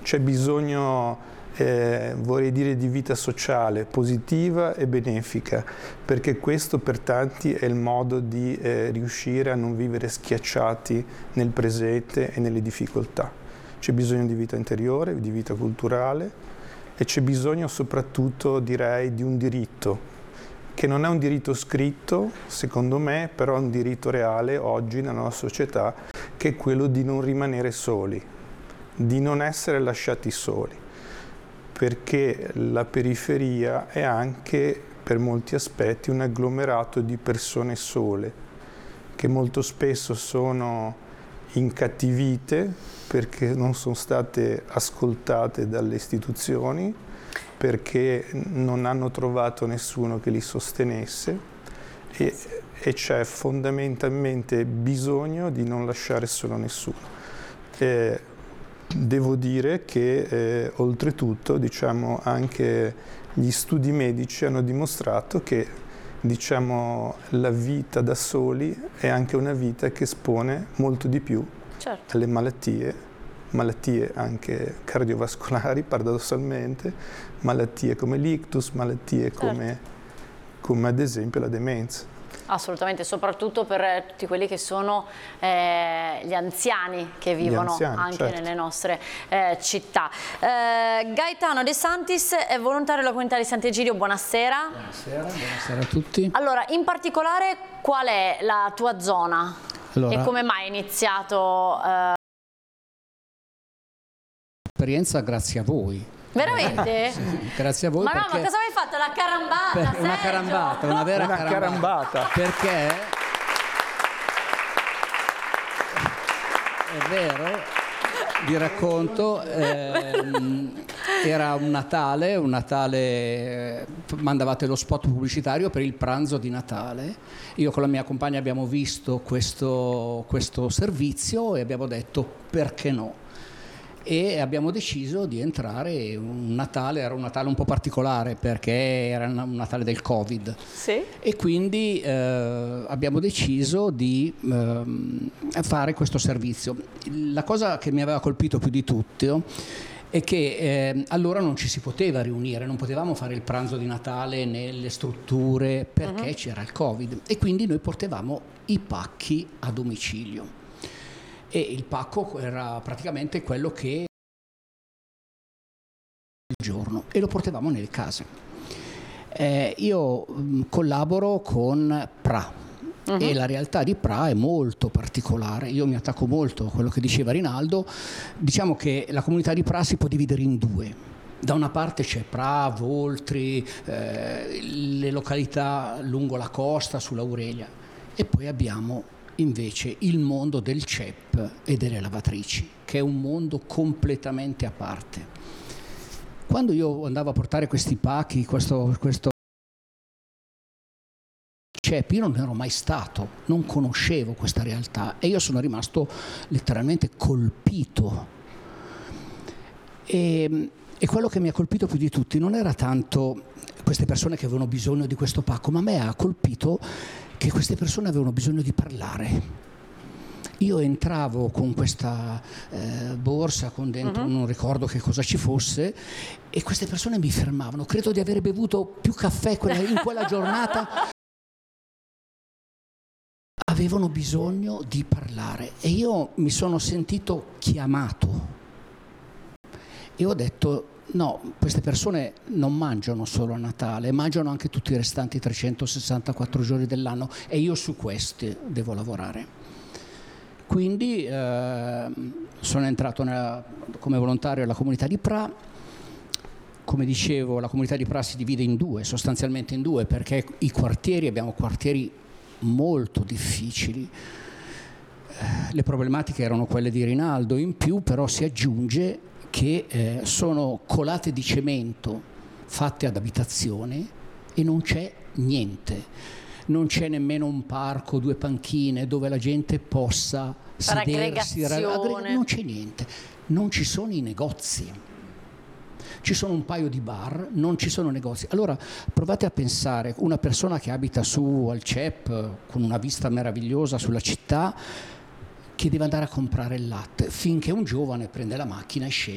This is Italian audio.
C'è bisogno, vorrei dire, di vita sociale, positiva e benefica, perché questo per tanti è il modo di riuscire a non vivere schiacciati nel presente e nelle difficoltà. C'è bisogno di vita interiore, di vita culturale e c'è bisogno soprattutto, direi, di un diritto, che non è un diritto scritto, secondo me, però è un diritto reale oggi nella nostra società, che è quello di non rimanere soli, di non essere lasciati soli, perché la periferia è anche, per molti aspetti, un agglomerato di persone sole, che molto spesso sono incattivite perché non sono state ascoltate dalle istituzioni, perché non hanno trovato nessuno che li sostenesse e c'è fondamentalmente bisogno di non lasciare solo nessuno. Devo dire che oltretutto, diciamo, anche gli studi medici hanno dimostrato che, diciamo, la vita da soli è anche una vita che espone molto di più alle malattie anche cardiovascolari, paradossalmente, malattie come l'ictus, malattie come ad esempio la demenza. Assolutamente, soprattutto per tutti quelli che sono gli anziani che vivono anche nelle nostre città. Gaetano De Santis è volontario della comunità di Sant'Egidio, buonasera. Buonasera a tutti. Allora, in particolare qual è la tua zona e come mai hai iniziato? Esperienza grazie a voi. Veramente? Sì, grazie a voi. Ma no, ma cosa hai fatto? La carambata? Una carambata, una vera carambata. Perché è vero, vi racconto, era un Natale, mandavate lo spot pubblicitario per il pranzo di Natale. Io con la mia compagna abbiamo visto questo servizio e abbiamo detto perché no? E abbiamo deciso di entrare era un Natale un po' particolare perché era un Natale del Covid. Sì. E quindi abbiamo deciso di fare questo servizio. La cosa che mi aveva colpito più di tutto è che allora non ci si poteva riunire, non potevamo fare il pranzo di Natale nelle strutture perché c'era il Covid e quindi noi portavamo i pacchi a domicilio. E il pacco era praticamente quello che il giorno e lo portavamo nelle case. Io collaboro con PRA e la realtà di PRA è molto particolare. Io mi attacco molto a quello che diceva Rinaldo. Diciamo che la comunità di PRA si può dividere in due. Da una parte c'è PRA, Voltri, le località lungo la costa, sull'Aurelia, e poi abbiamo invece il mondo del CEP e delle lavatrici, che è un mondo completamente a parte. Quando io andavo a portare questi pacchi, questo CEP, io non ero mai stato, non conoscevo questa realtà e io sono rimasto letteralmente colpito. E quello che mi ha colpito più di tutti non era tanto queste persone che avevano bisogno di questo pacco, ma a me ha colpito che queste persone avevano bisogno di parlare. Io entravo con questa borsa con dentro non ricordo che cosa ci fosse e queste persone mi fermavano. Credo di aver bevuto più caffè in quella giornata. Avevano bisogno di parlare e io mi sono sentito chiamato e ho detto no, queste persone non mangiano solo a Natale, mangiano anche tutti i restanti 364 giorni dell'anno e io su questi devo lavorare. Quindi sono entrato come volontario alla comunità di PRA. Come dicevo, la comunità di PRA si divide in due, sostanzialmente in due, perché abbiamo quartieri molto difficili. Le problematiche erano quelle di Rinaldo, in più però si aggiunge che sono colate di cemento fatte ad abitazione e non c'è niente. Non c'è nemmeno un parco, 2 panchine dove la gente possa sedersi, non c'è niente, non ci sono i negozi, ci sono un paio di bar, non ci sono negozi. Allora provate a pensare, una persona che abita su al CEP con una vista meravigliosa sulla città che deve andare a comprare il latte finché un giovane prende la macchina e scende